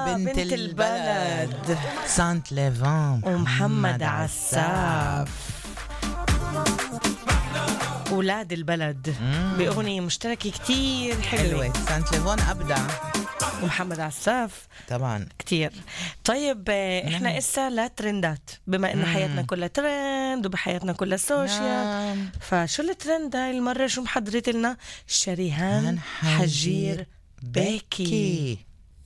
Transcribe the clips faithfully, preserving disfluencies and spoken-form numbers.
بنت, بنت البلد, البلد. سانت ليفان ومحمد عساف أولاد البلد بأغنية مشتركة كتير حلوة. حلوة. سانت ليفان أبدع ومحمد عساف طبعا كتير. طيب احنا نعم. إسا لا ترندات بما إنه حياتنا كلها ترند وبحياتنا كلها سوشيال. نعم. فشو الترند هاي المرة؟ شو محضرت لنا؟ شريهان حجير بيكي.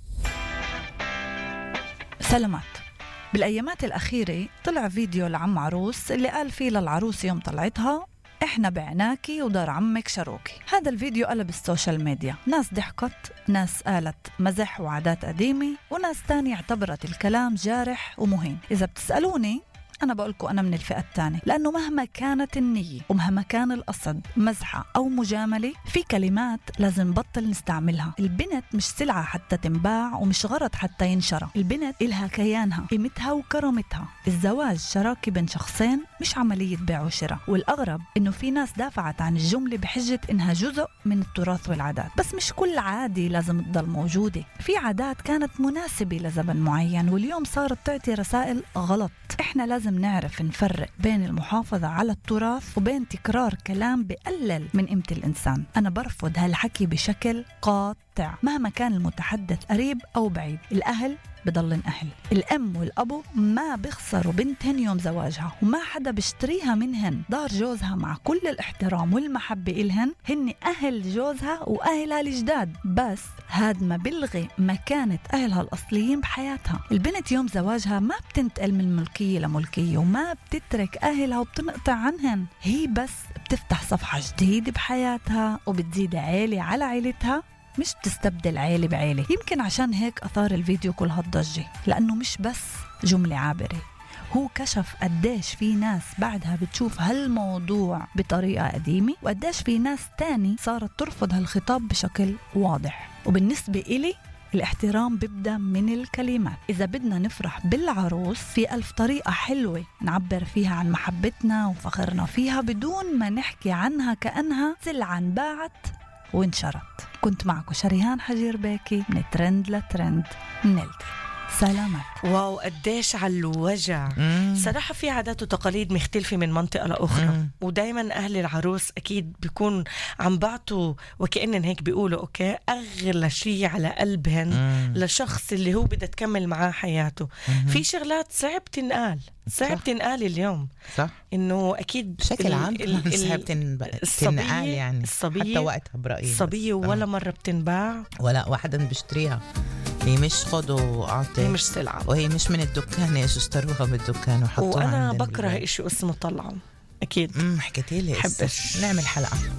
سلامات. بالأيامات الأخيرة طلع فيديو لعم عروس اللي قال فيه للعروس يوم طلعتها إحنا بعناكي ودار عمك شروكي. هذا الفيديو قلب السوشيال ميديا، ناس ضحكت، ناس قالت مزح وعادات قديمة، وناس تاني اعتبرت الكلام جارح ومهين. إذا بتسألوني أنا بقولكم أنا من الفئة الثانية، لأنه مهما كانت النية ومهما كان القصد مزحة أو مجاملة، في كلمات لازم بطل نستعملها. البنت مش سلعة حتى تنباع ومش غرض حتى ينشرى. البنت إلها كيانها، قيمتها وكرامتها. الزواج شراكة بين شخصين مش عملية بيع وشراء. والأغرب إنه في ناس دافعت عن الجملة بحجة إنها جزء من التراث والعادات، بس مش كل عادة لازم تضل موجودة. في عادات كانت مناسبة لزمن معين واليوم صارت تعطي رسائل غلط. إحنا لازم نعرف نفرق بين المحافظة على التراث وبين تكرار كلام بقلل من قيمة الإنسان. أنا برفض هالحكي بشكل قاطع مهما كان المتحدث قريب أو بعيد. الأهل بضلن أهل، الأم والأبو ما بيخسروا بنتهن يوم زواجها وما حدا بيشتريها منهن. دار جوزها مع كل الاحترام والمحبة إلهن، هن أهل جوزها وأهلها الجداد، بس هاد ما بلغي مكانة أهلها الأصليين بحياتها. البنت يوم زواجها ما بتنتقل من ملكية لملكية وما بتترك أهلها وبتنقطع عنهن، هي بس بتفتح صفحة جديدة بحياتها وبتزيد عيلة على عيلتها، مش تستبدل عيلة بعيلة. يمكن عشان هيك أثار الفيديو كل هالضجة، لأنه مش بس جملة عابرة، هو كشف قديش في ناس بعدها بتشوف هالموضوع بطريقة قديمة وقديش في ناس تاني صارت ترفض هالخطاب بشكل واضح. وبالنسبة إلي الاحترام بيبدأ من الكلمات. إذا بدنا نفرح بالعروس في ألف طريقة حلوة نعبر فيها عن محبتنا وفخرنا فيها بدون ما نحكي عنها كأنها سلعة انباعت وانشرت. كنت معكم شريهان حجير بيكي من ترند لترند نلتي. سلامات. واو قديش على الوجع. مم. صراحة في عادات وتقاليد مختلفة من منطقة لأخرى. مم. ودايما أهل العروس أكيد بيكون عم بعطوا وكأنن هيك بيقولوا أوكي أغلى شيء على قلبهن. مم. لشخص اللي هو بدأ تكمل معاه حياته. مم. في شغلات صعب تنقال صعب تنقال اليوم. صح. إنه أكيد بشكل عام صعب تنقال يعني الصبية حتى وقتها برأيي الصبية ولا مرة بتنباع ولا واحدا بيشتريها. هي مش خد وعطي، هي مش سلعة، وهي مش من الدكان ايش اشتروها من الدكان وحطوها. وأنا بكره إشي اسمه طلعوا. أكيد امم حكيتي لي، حبش نعمل حلقة.